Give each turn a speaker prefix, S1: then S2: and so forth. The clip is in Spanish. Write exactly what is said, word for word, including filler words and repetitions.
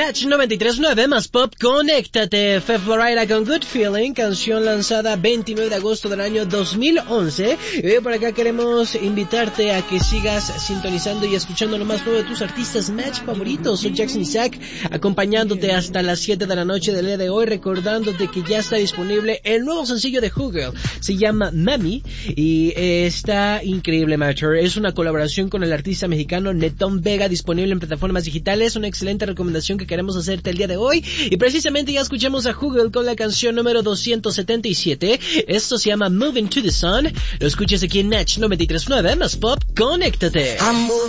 S1: Natch noventa y tres punto nueve más pop, conéctate. Fe Florida con Good Feeling, canción lanzada veintinueve de agosto del año dos mil once. Y hoy por acá queremos invitarte a que sigas sintonizando y escuchando lo más nuevo de tus artistas Match favoritos. Soy Jackson Isaac, acompañándote hasta las siete de la noche del día de hoy, recordándote que ya está disponible el nuevo sencillo de Hugel. Se llama Mami y eh, está increíble, Matter. Es una colaboración con el artista mexicano Netón Vega, disponible en plataformas digitales. Una excelente recomendación que queremos hacerte el día de hoy. Y precisamente ya escuchamos a Hugel con la canción número doscientos setenta y siete. Esto se llama Moving to the Sun. Lo escuchas aquí en Natch noventa y tres punto nueve más pop, conéctate.